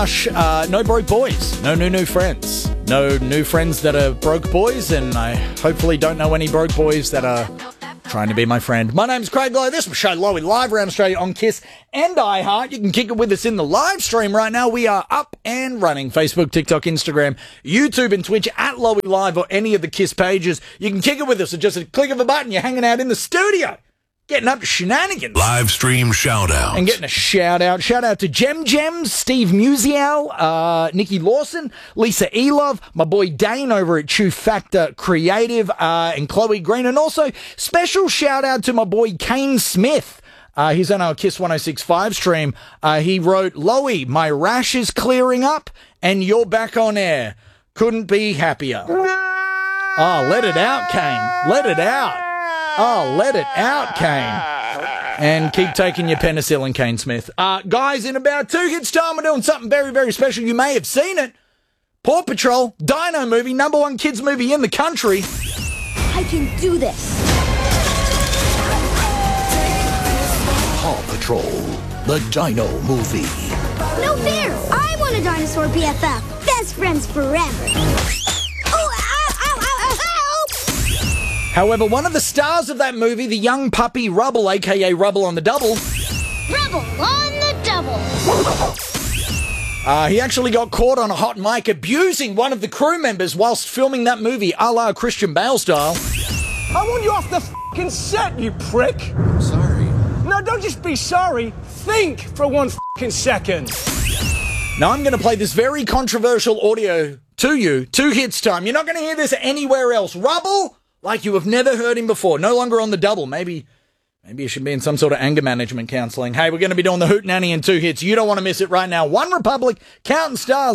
No broke boys, no new friends, no new friends that are broke boys, and I hopefully don't know any broke boys that are trying to be my friend. My name's Craig Lowe. This is Show Lowy live around Australia on KISS and iHeart. You can kick it with us in the live stream right now. We are up and running. Facebook, TikTok, Instagram, YouTube and Twitch at Lowy Live or any of the KISS pages. You can kick it with us at just a click of a button. You're hanging out in the studio, getting up to shenanigans. Live stream shout out. And getting a shout out. Shout out to Gem Gems, Steve Musial, Nikki Lawson, Lisa Elov, my boy Dane over at Chew Factor Creative, and Chloe Green. And also special shout out to my boy Kane Smith. He's on our KISS 106.5 stream. He wrote, Lowy, my rash is clearing up and you're back on air. Couldn't be happier. Oh, let it out, Kane. Let it out. Oh, let it out, Kane. And keep taking your penicillin, Kane Smith. Guys, in about 2 hits time, we're doing something very, very special. You may have seen it. Paw Patrol, Dino movie, #1 kids movie in the country. I can do this. Paw Patrol, the Dino movie. No fair. I want a dinosaur BFF. Best friends forever. However, one of the stars of that movie, the young puppy Rubble, a.k.a. Rubble on the Double. Rubble on the double. He actually got caught on a hot mic abusing one of the crew members whilst filming that movie, a la Christian Bale style. I want you off the f***ing set, you prick. Sorry. No, don't just be sorry. Think for 1 f***ing second. Now, I'm going to play this very controversial audio to you. 2 hits time. You're not going to hear this anywhere else. Rubble, like you have never heard him before. No longer on the double. Maybe you should be in some sort of anger management counselling. Hey, we're going to be doing the Hootenanny in 2 hits. You don't want to miss it right now. One Republic, Counting Stars.